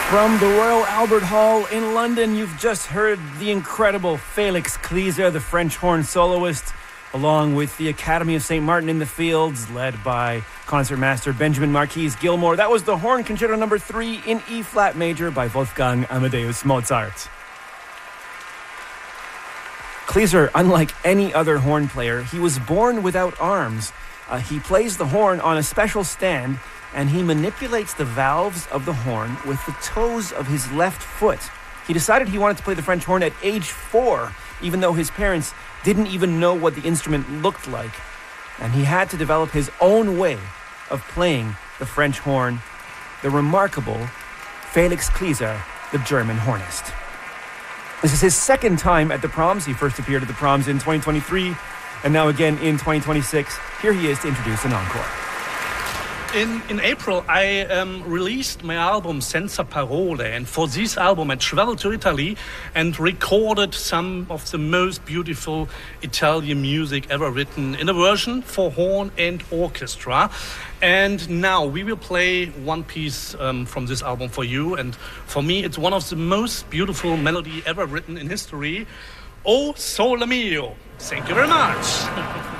From the Royal Albert Hall in London, you've just heard the incredible Felix Kleeser, the French horn soloist, along with the Academy of St. Martin in the Fields, led by concertmaster Benjamin Marquis Gilmore. That was the Horn Concerto No. 3 in E-flat major by Wolfgang Amadeus Mozart. Kleeser, unlike any other horn player, he was born without arms. He plays the horn on a special stand, and he manipulates the valves of the horn with the toes of his left foot. He decided he wanted to play the French horn at age 4, even though his parents didn't even know what the instrument looked like. And he had to develop his own way of playing the French horn, the remarkable Felix Kleeser, the German hornist. This is his second time at the Proms. He first appeared at the Proms in 2023, and now again in 2026. Here he is to introduce an encore. In April, I released my album Senza Parole, and for this album I traveled to Italy and recorded some of the most beautiful Italian music ever written in a version for horn and orchestra. And now we will play one piece from this album for you, and for me it's one of the most beautiful melody ever written in history, O Sole Mio. Thank you very much.